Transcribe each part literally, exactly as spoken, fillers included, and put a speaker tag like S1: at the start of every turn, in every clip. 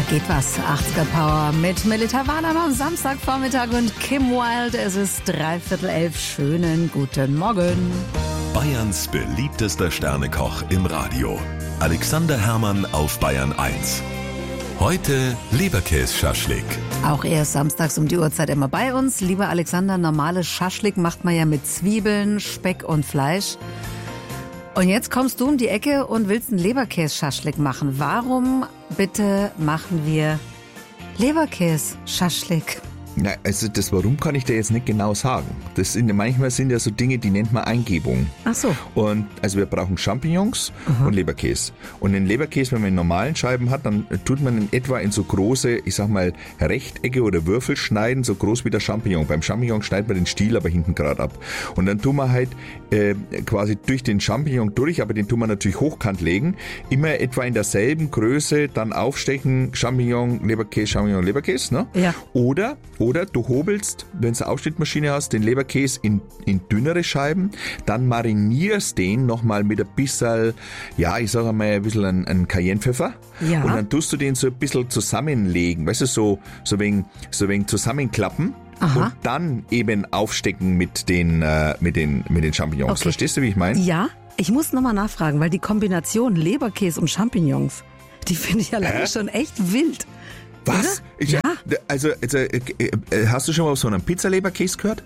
S1: geht was. achtziger Power mit Melita Wahlheim am Samstagvormittag und Kim Wilde. Es ist dreiviertel elf. Schönen guten Morgen.
S2: Bayerns beliebtester Sternekoch im Radio. Alexander Herrmann auf Bayern eins. Heute Leberkässchaschlik.
S1: Auch er ist samstags um die Uhrzeit immer bei uns. Lieber Alexander, normales Schaschlik macht man ja mit Zwiebeln, Speck und Fleisch. Und jetzt kommst du um die Ecke und willst einen Leberkässchaschlik machen. Warum bitte machen wir Leberkässchaschlik?
S3: Na, also das Warum kann ich dir jetzt nicht genau sagen. Das sind, manchmal sind ja so Dinge, die nennt man Eingebung.
S1: Ach so.
S3: Und also wir brauchen Champignons Aha. und Leberkäse. Und den Leberkäse, wenn man in normalen Scheiben hat, dann tut man in etwa in so große, ich sag mal, Rechtecke oder Würfel schneiden, so groß wie der Champignon. Beim Champignon schneidet man den Stiel aber hinten gerade ab. Und dann tun wir halt äh, quasi durch den Champignon durch, aber den tun wir natürlich hochkant legen. Immer etwa in derselben Größe dann aufstechen, Champignon, Leberkäse, Champignon, Leberkäse. Ne?
S1: Ja.
S3: Oder Oder du hobelst, wenn du eine Aufschnittmaschine hast, den Leberkäse in, in dünnere Scheiben, dann marinierst den nochmal mit ein bisschen, ja, ich sage mal, ein bisschen ein, ein Cayennepfeffer.
S1: Ja.
S3: Und dann tust du den so ein bisschen zusammenlegen, weißt du, so, so wegen, so wegen zusammenklappen. Aha. Und dann eben aufstecken mit den, äh, mit den, mit den Champignons. Okay. Verstehst du, wie ich meine?
S1: Ja, ich muss nochmal nachfragen, weil die Kombination Leberkäse und Champignons, die finde ich alleine Hä? schon echt wild.
S3: Was? Ich,
S1: ja.
S3: Also, also äh, äh, hast du schon mal so einen Pizzaleberkäse gehört?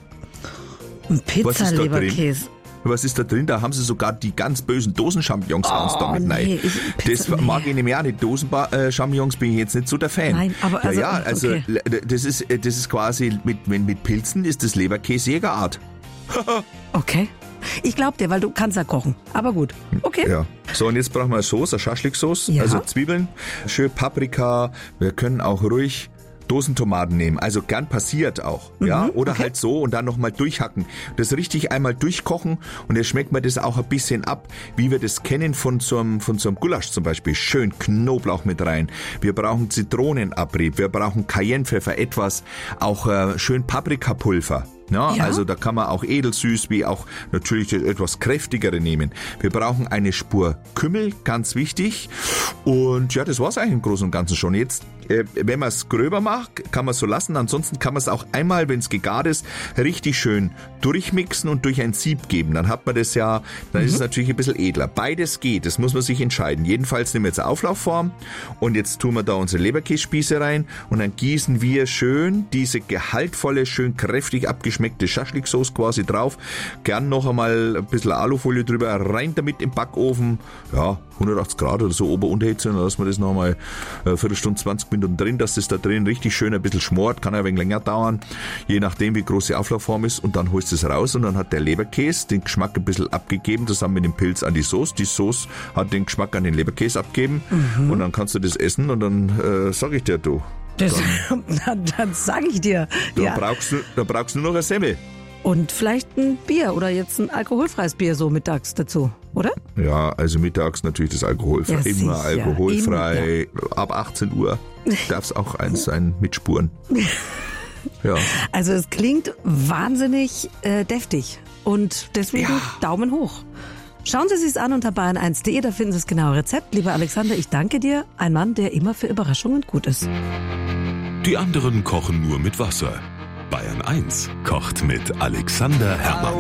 S1: Ein Pizzaleberkäse?
S3: Was ist da drin? Da haben sie sogar die ganz bösen Dosen-Champignons
S1: oh,
S3: damit
S1: nee,
S3: rein.
S1: Ich, Pizza,
S3: das
S1: nee.
S3: mag ich nämlich auch nicht. Dosen-Champignons bin ich jetzt nicht so der Fan.
S1: Nein, aber also,
S3: ja, ja, also
S1: okay.
S3: das ist das ist quasi mit wenn mit Pilzen ist das Leberkäse Jägerart.
S1: Okay. Ich glaub dir, weil du kannst ja kochen. Aber gut. Okay.
S3: Ja. So, und jetzt brauchen wir eine Sauce, eine Schaschlik-Sauce. Ja. Also Zwiebeln, schön Paprika. Wir können auch ruhig Dosentomaten nehmen. Also gern passiert auch. Mhm, ja. Oder okay. halt so und dann nochmal durchhacken. Das richtig einmal durchkochen und dann schmeckt man das auch ein bisschen ab, wie wir das kennen von so einem, von so einem Gulasch zum Beispiel. Schön Knoblauch mit rein. Wir brauchen Zitronenabrieb. Wir brauchen Cayennepfeffer, etwas. Auch äh, schön Paprikapulver. Ja, ja. Also da kann man auch edelsüß wie auch natürlich das etwas kräftigere nehmen. Wir brauchen eine Spur Kümmel, ganz wichtig. Und ja, das war's eigentlich im Großen und Ganzen schon. Jetzt, äh, wenn man es gröber macht, kann man es so lassen. Ansonsten kann man es auch einmal, wenn es gegart ist, richtig schön durchmixen und durch ein Sieb geben. Dann hat man das ja, dann mhm. ist es natürlich ein bisschen edler. Beides geht, das muss man sich entscheiden. Jedenfalls nehmen wir jetzt eine Auflaufform und jetzt tun wir da unsere Leberkässpieße rein und dann gießen wir schön diese gehaltvolle, schön kräftig abgeschmeckte schmeckte Schaschlik-Sauce quasi drauf. Gern noch einmal ein bisschen Alufolie drüber, rein damit im Backofen. Ja, hundertachtzig Grad oder so Ober-Unterhitze, dann lassen wir das noch mal eine Viertelstunde, zwanzig Minuten drin, dass das da drin richtig schön ein bisschen schmort. Kann ja ein wenig länger dauern, je nachdem wie groß die Auflaufform ist. Und dann holst du es raus und dann hat der Leberkäse den Geschmack ein bisschen abgegeben, zusammen mit dem Pilz an die Sauce. Die Sauce hat den Geschmack an den Leberkäse abgegeben mhm. und dann kannst du das essen und dann äh, sag ich dir, du,
S1: Das, dann, dann sag ich dir.
S3: Da,
S1: ja.
S3: brauchst du, da brauchst du nur noch eine Semmel.
S1: Und vielleicht ein Bier oder jetzt ein alkoholfreies Bier so mittags dazu, oder?
S3: Ja, also mittags natürlich das alkoholfrei.
S1: Ja,
S3: immer
S1: sicher.
S3: alkoholfrei.
S1: Immer, ja.
S3: Ab achtzehn Uhr darf es auch eins sein mit Spuren. Ja.
S1: Also es klingt wahnsinnig äh, deftig und deswegen ja. Daumen hoch. Schauen Sie es sich an unter bayern eins punkt de, da finden Sie das genaue Rezept. Lieber Alexander, ich danke dir. Ein Mann, der immer für Überraschungen gut ist.
S2: Die anderen kochen nur mit Wasser. Bayern eins kocht mit Alexander Herrmann.